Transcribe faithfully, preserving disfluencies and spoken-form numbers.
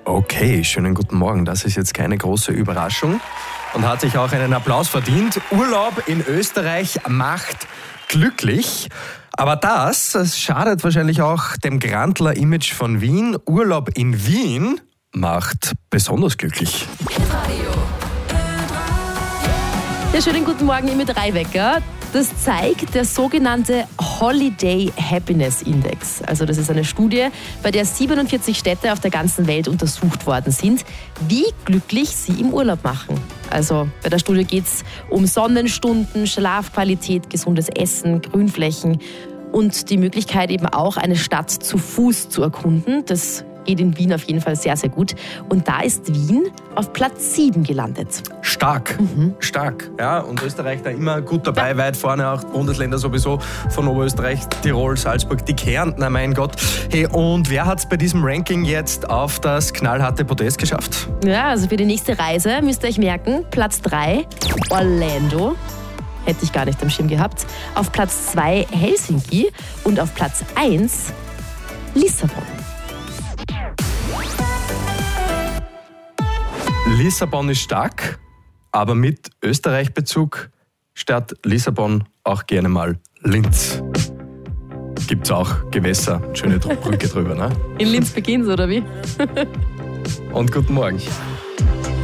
Okay, schönen guten Morgen. Das ist jetzt keine große Überraschung und hat sich auch einen Applaus verdient. Urlaub in Österreich macht glücklich. Aber das, das schadet wahrscheinlich auch dem Grandler-Image von Wien. Urlaub in Wien macht besonders glücklich. Ja, schönen guten Morgen im drei Wecker. Das zeigt der sogenannte Holiday Happiness Index. Also das ist eine Studie, bei der siebenundvierzig Städte auf der ganzen Welt untersucht worden sind, wie glücklich sie im Urlaub machen. Also bei der Studie geht es um Sonnenstunden, Schlafqualität, gesundes Essen, Grünflächen und die Möglichkeit eben auch, eine Stadt zu Fuß zu erkunden. Das geht in Wien auf jeden Fall sehr, sehr gut. Und da ist Wien auf Platz sieben gelandet. Stark, mhm. stark. Ja, und Österreich da immer gut dabei, ja. Weit vorne auch Bundesländer sowieso, von Oberösterreich, Tirol, Salzburg, die Kärntner, mein Gott. Hey, und wer hat es bei diesem Ranking jetzt auf das knallharte Podest geschafft? Ja, also für die nächste Reise müsst ihr euch merken, Platz drei, Orlando. Hätte ich gar nicht am Schirm gehabt. Auf Platz zwei Helsinki und auf Platz eins Lissabon. Lissabon ist stark, aber mit Österreich-Bezug statt Lissabon auch gerne mal Linz. Gibt's auch Gewässer, schöne Brücke drüber, ne? In Linz beginnt's, oder wie? Und guten Morgen.